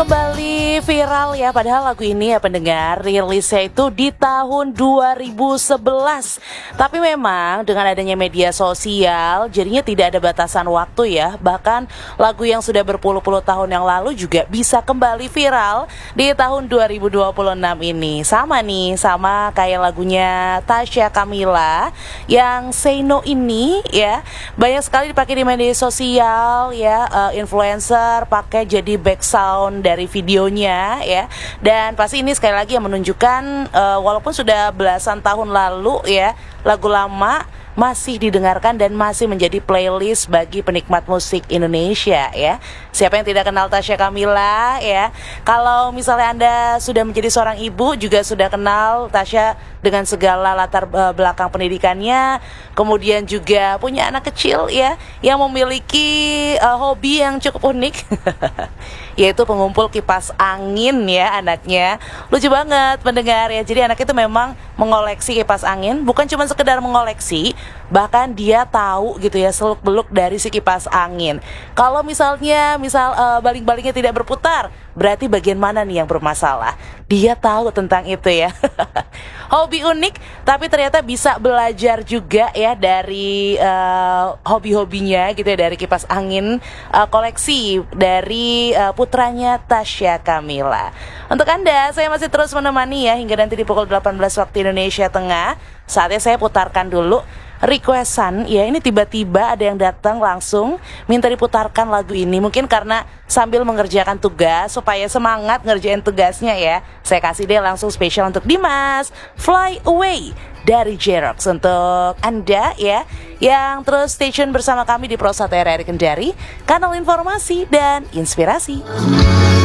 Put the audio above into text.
kembali viral ya. Padahal lagu ini ya pendengar rilisnya itu di tahun 2011. Tapi memang dengan adanya media sosial jadinya tidak ada batasan waktu ya. Bahkan lagu yang sudah berpuluh-puluh tahun yang lalu juga bisa kembali viral di tahun 2026 ini. Sama kayak lagunya Tasya Kamila yang Say No ini ya. Banyak sekali dipakai di media sosial ya, influencer pakai jadi back sound dari videonya ya. Dan pasti ini sekali lagi yang menunjukkan walaupun sudah belasan tahun lalu ya, lagu lama masih didengarkan dan masih menjadi playlist bagi penikmat musik Indonesia ya. Siapa yang tidak kenal Tasya Kamila ya? Kalau misalnya Anda sudah menjadi seorang ibu juga sudah kenal Tasya dengan segala latar belakang pendidikannya, kemudian juga punya anak kecil ya yang memiliki hobi yang cukup unik yaitu pengumpul kipas angin ya anaknya. Lucu banget pendengar ya. Jadi anak itu memang mengoleksi kipas angin, bukan cuma sekedar mengoleksi, bahkan dia tahu gitu ya seluk-beluk dari si kipas angin. Kalau misal baling-balingnya tidak berputar, berarti bagian mana nih yang bermasalah? Dia tahu tentang itu ya. Hobi unik, tapi ternyata bisa belajar juga ya dari hobi-hobinya gitu ya, dari kipas angin koleksi dari putranya Tasya Kamila. Untuk Anda, saya masih terus menemani ya hingga nanti di pukul 18 waktu Indonesia Tengah. Saatnya saya putarkan dulu requestan ya. Ini tiba-tiba ada yang datang langsung minta diputarkan lagu ini. Mungkin karena sambil mengerjakan tugas supaya semangat ngerjain tugasnya ya. Saya kasih deh langsung spesial untuk Dimas, Fly Away dari J-Rocks untuk Anda ya, yang terus stay tune bersama kami di Prosat RRI Kendari, kanal informasi dan inspirasi.